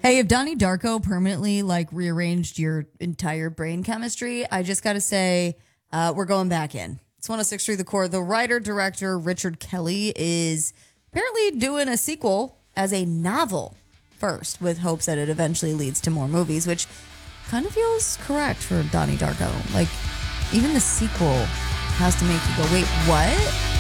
Hey, if Donnie Darko permanently rearranged your entire brain chemistry, I just got to say, we're going back in. It's 106 The Core. The writer director Richard Kelly is apparently doing a sequel as a novel first, with hopes that it eventually leads to more movies, which kind of feels correct for Donnie Darko. Even the sequel has to make you go, wait, what?